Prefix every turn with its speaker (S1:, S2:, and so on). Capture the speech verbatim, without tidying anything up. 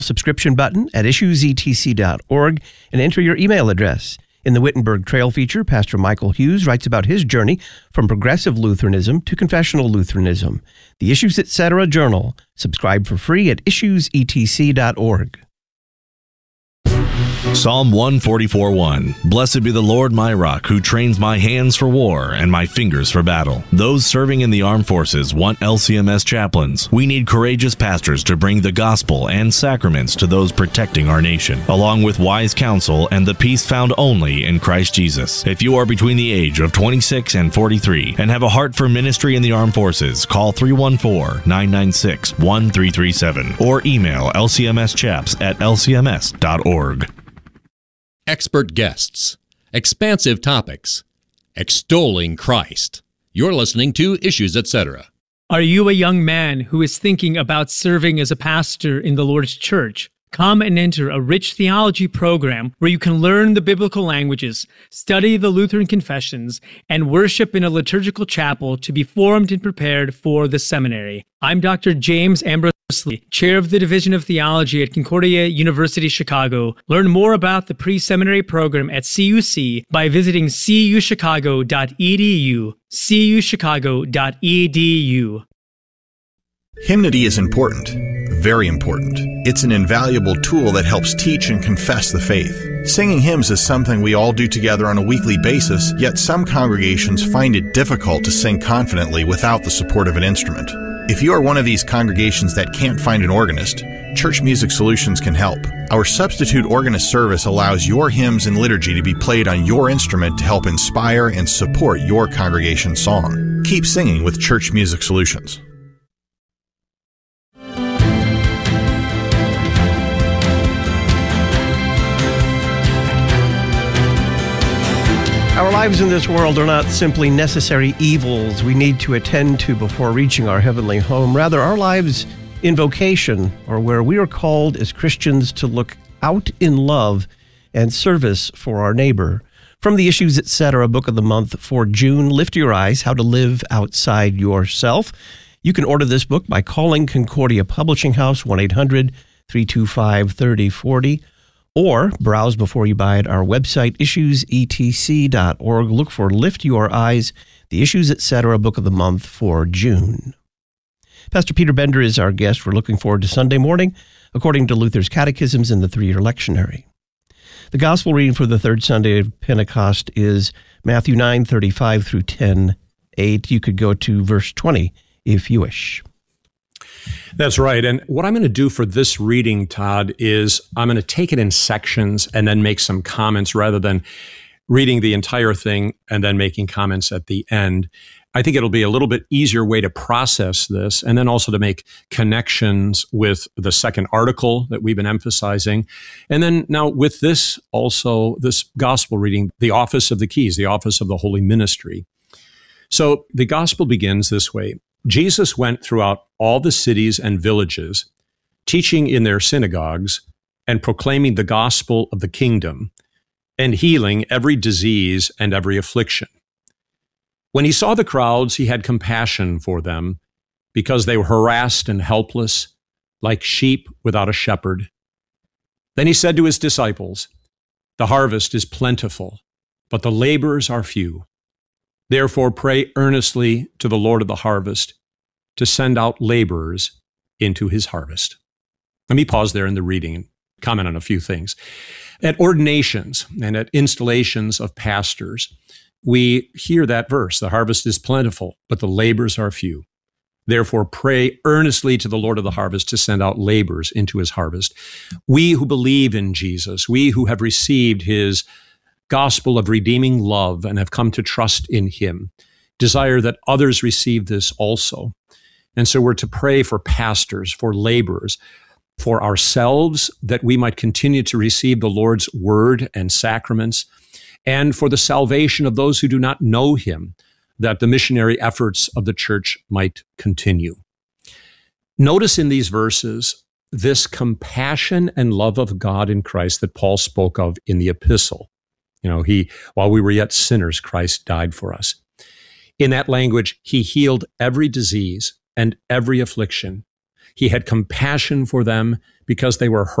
S1: subscription button at issues e t c dot org and enter your email address. In the Wittenberg Trail feature, Pastor Michael Hughes writes about his journey from progressive Lutheranism to confessional Lutheranism. The Issues Etc. Journal. Subscribe for free at issues e t c dot org.
S2: Psalm one forty-four one. Blessed be the Lord my rock, who trains my hands for war and my fingers for battle. Those serving in the armed forces want L C M S chaplains. We need courageous pastors to bring the gospel and sacraments to those protecting our nation, along with wise counsel and the peace found only in Christ Jesus. If you are between the age of twenty-six and forty-three and have a heart for ministry in the armed forces, call three one four, nine nine six, one three three seven or email l c m s chaps at l c m s dot org.
S3: Expert guests, expansive topics, extolling Christ. You're listening to Issues Etc.
S4: Are you a young man who is thinking about serving as a pastor in the Lord's church? Come and enter a rich theology program where you can learn the biblical languages, study the Lutheran confessions, and worship in a liturgical chapel to be formed and prepared for the seminary. I'm Doctor James Ambrose Lee, chair of the Division of Theology at Concordia University, Chicago. Learn more about the pre-seminary program at C U C by visiting c u chicago dot e d u, c u chicago dot e d u.
S5: Hymnody is important, very important. It's an invaluable tool that helps teach and confess the faith. Singing hymns is something we all do together on a weekly basis, yet some congregations find it difficult to sing confidently without the support of an instrument. If you are one of these congregations that can't find an organist, Church Music Solutions can help. Our substitute organist service allows your hymns and liturgy to be played on your instrument to help inspire and support your congregation's song. Keep singing with Church Music Solutions.
S1: Our lives in this world are not simply necessary evils we need to attend to before reaching our heavenly home. Rather, our lives in vocation are where we are called as Christians to look out in love and service for our neighbor. From the Issues Etc. Book of the Month for June, Lift Your Eyes, How to Live Outside Yourself. You can order this book by calling Concordia Publishing House, one eight hundred, three two five, three oh four oh. Or browse before you buy at our website, issues e t c dot org. Look for Lift Your Eyes, the Issues Etc. Book of the Month for June. Pastor Peter Bender is our guest. We're looking forward to Sunday morning, according to Luther's Catechisms in the three-year lectionary. The Gospel reading for the third Sunday of Pentecost is Matthew nine, thirty-five through ten, eight. You could go to verse twenty if you wish.
S6: That's right. And what I'm going to do for this reading, Todd, is I'm going to take it in sections and then make some comments rather than reading the entire thing and then making comments at the end. I think it'll be a little bit easier way to process this and then also to make connections with the second article that we've been emphasizing. And then now with this also, this gospel reading, the office of the keys, the office of the holy ministry. So the gospel begins this way. Jesus went throughout all the cities and villages, teaching in their synagogues and proclaiming the gospel of the kingdom and healing every disease and every affliction. When he saw the crowds, he had compassion for them because they were harassed and helpless, like sheep without a shepherd. Then he said to his disciples, "The harvest is plentiful, but the laborers are few. Therefore, pray earnestly to the Lord of the harvest to send out laborers into his harvest." Let me pause there in the reading and comment on a few things. At ordinations and at installations of pastors, we hear that verse, "The harvest is plentiful, but the laborers are few. Therefore, pray earnestly to the Lord of the harvest to send out laborers into his harvest." We who believe in Jesus, we who have received his gospel of redeeming love and have come to trust in him, desire that others receive this also. And so we're to pray for pastors, for laborers, for ourselves, that we might continue to receive the Lord's word and sacraments, and for the salvation of those who do not know him, that the missionary efforts of the church might continue. Notice in these verses this compassion and love of God in Christ that Paul spoke of in the epistle. You know, he, while we were yet sinners, Christ died for us. In that language, he healed every disease and every affliction. He had compassion for them because they were